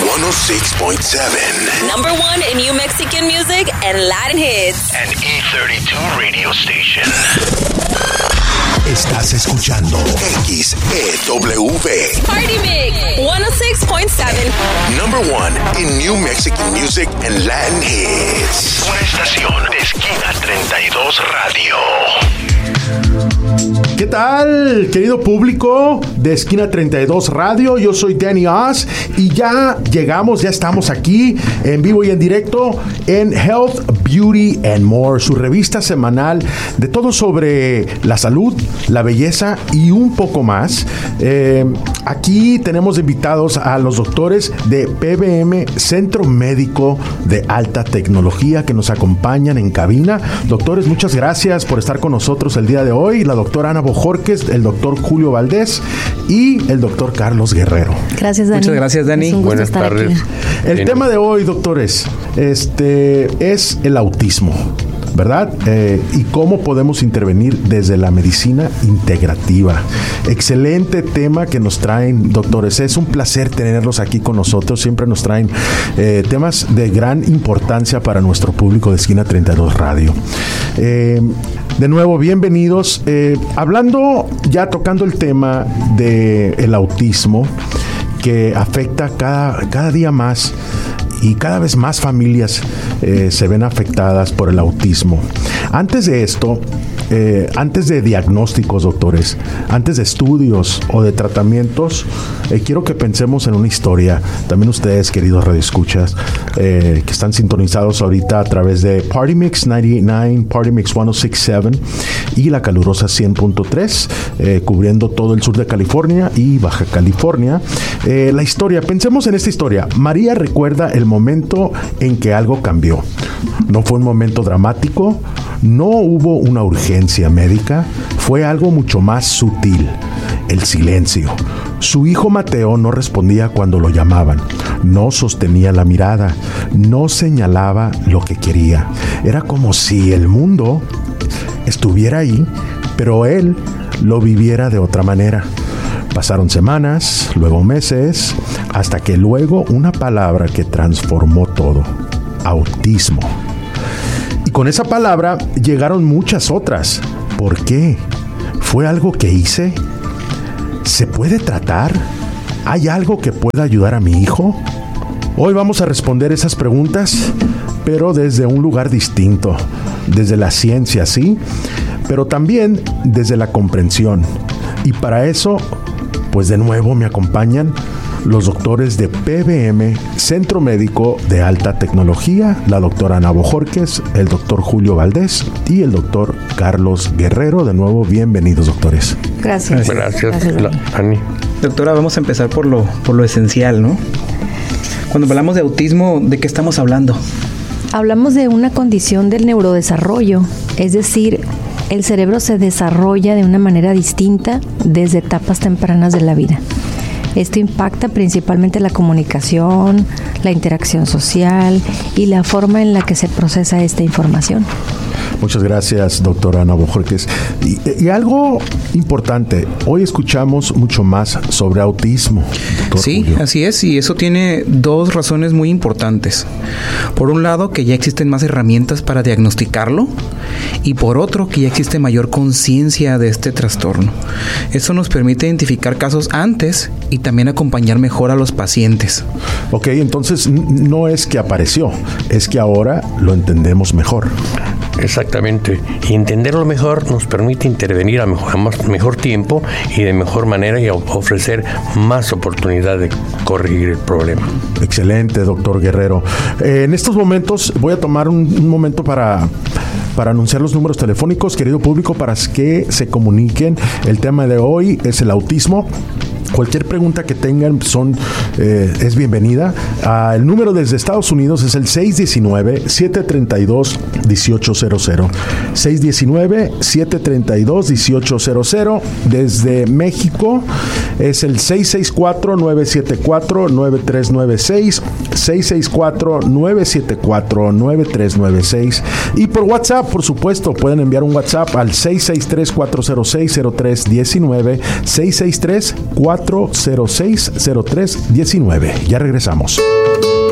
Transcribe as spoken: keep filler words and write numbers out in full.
one oh six point seven. Number one in New Mexican music and Latin hits. An E thirty-two radio station. Estás escuchando X E W. Party Mix one oh six point seven. Number one in New Mexican music and Latin hits. Una estación de Esquina treinta y dos Radio. ¿Qué tal, querido público de Esquina treinta y dos Radio? Yo soy Danny Oz y ya llegamos, ya estamos aquí en vivo y en directo en Health, Beauty and More, su revista semanal de todo sobre la salud, la belleza y un poco más. Eh, aquí tenemos invitados a los doctores de P B M, Centro Médico de Alta Tecnología, que nos acompañan en cabina. Doctores, muchas gracias por estar con nosotros el día de hoy. La doctora Ana Bojorquez, el doctor Julio Valdés y el doctor Carlos Guerrero. Gracias, Dani. Muchas gracias, Dani. Buenas tardes. Aquí. El Bien. tema de hoy, doctores, este es el autismo, ¿verdad? Eh, y cómo podemos intervenir desde la medicina integrativa. Excelente tema que nos traen, doctores. Es un placer tenerlos aquí con nosotros. Siempre nos traen eh, temas de gran importancia para nuestro público de Esquina treinta y dos Radio. Eh, de nuevo, bienvenidos. Eh, hablando, ya tocando el tema del autismo, que afecta cada, cada día más y cada vez más familias eh, se ven afectadas por el autismo. Antes de esto, eh, antes de diagnósticos, doctores, antes de estudios o de tratamientos, eh, quiero que pensemos en una historia. También ustedes, queridos radioescuchas, eh, que están sintonizados ahorita a través de Party Mix noventa y nueve, Party Mix one oh six point seven y la calurosa cien punto tres, eh, cubriendo todo el sur de California y Baja California. Eh, la historia, pensemos en esta historia. María recuerda el momento en que algo cambió. No fue un momento dramático, no hubo una urgencia médica, fue algo mucho más sutil, el silencio. Su hijo Mateo no respondía cuando lo llamaban, no sostenía la mirada, no señalaba lo que quería. Era como si el mundo estuviera ahí, pero él lo viviera de otra manera. Pasaron semanas, luego meses, hasta que luego una palabra que transformó todo: autismo. Y con esa palabra llegaron muchas otras. ¿Por qué? ¿Fue algo que hice? ¿Se puede tratar? ¿Hay algo que pueda ayudar a mi hijo? Hoy vamos a responder esas preguntas, pero desde un lugar distinto, desde la ciencia, sí, pero también desde la comprensión. Y para eso, pues de nuevo me acompañan los doctores de P B M, Centro Médico de Alta Tecnología, la doctora Ana Bojorquez, el doctor Julio Valdés y el doctor Carlos Guerrero. De nuevo, bienvenidos, doctores. Gracias. Gracias, Gracias la, Ani. Doctora, vamos a empezar por lo, por lo esencial, ¿no? Cuando hablamos de autismo, ¿de qué estamos hablando? Hablamos de una condición del neurodesarrollo, es decir, el cerebro se desarrolla de una manera distinta desde etapas tempranas de la vida. Esto impacta principalmente la comunicación, la interacción social y la forma en la que se procesa esta información. Muchas gracias, doctora Ana Bojorquez. Y, y algo importante, hoy escuchamos mucho más sobre autismo. Sí, Julio. Así es, y eso tiene dos razones muy importantes. Por un lado, que ya existen más herramientas para diagnosticarlo, y por otro, que ya existe mayor conciencia de este trastorno. Eso nos permite identificar casos antes y también acompañar mejor a los pacientes. Ok, entonces no es que apareció, es que ahora lo entendemos mejor. Exactamente. Y entenderlo mejor nos permite intervenir a mejor, a más, mejor tiempo y de mejor manera y ofrecer más oportunidad de corregir el problema. Excelente, doctor Guerrero. Eh, en estos momentos voy a tomar un, un momento para... para anunciar los números telefónicos, querido público, para que se comuniquen. El tema de hoy es el autismo. Cualquier pregunta que tengan son eh, es bienvenida. Uh, el número desde Estados Unidos es el seis uno nueve, siete tres dos, uno ocho cero cero. seis uno nueve, siete tres dos, uno ocho cero cero. Desde México es el seis seis cuatro, nueve siete cuatro, nueve tres nueve seis. seis seis cuatro, nueve siete cuatro, nueve tres nueve seis. Y por WhatsApp, por supuesto, pueden enviar un WhatsApp al seis seis tres, cuatro cero seis, cero tres uno nueve. seis seis tres, cuatro cero seis, cero tres uno diecinueve. Ya regresamos.